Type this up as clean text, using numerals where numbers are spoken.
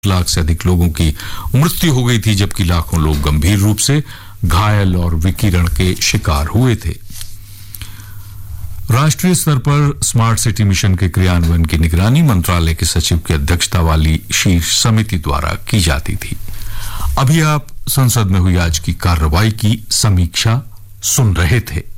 लाख से अधिक लोगों की मृत्यु हो गई थी, जबकि लाखों लोग गंभीर रूप से घायल और विकिरण के शिकार हुए थे। राष्ट्रीय स्तर पर स्मार्ट सिटी मिशन के क्रियान्वयन की निगरानी मंत्रालय के सचिव की अध्यक्षता वाली शीर्ष समिति द्वारा की जाती थी। अभी आप संसद में हुई आज की कार्रवाई की समीक्षा सुन रहे थे।